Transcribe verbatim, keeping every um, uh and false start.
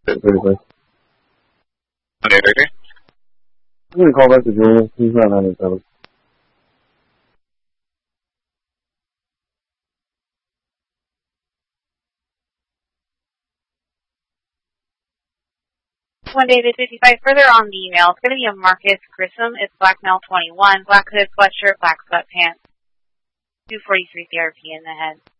thirty-five. Okay, okay. I'm going to call back to Julian. He's not on his phone. One David fifty-five, further on the email, it's going to be a Marcus Grissom. It's black male twenty-one, black hood, sweatshirt, black sweatpants, two forty-three C R P in the head.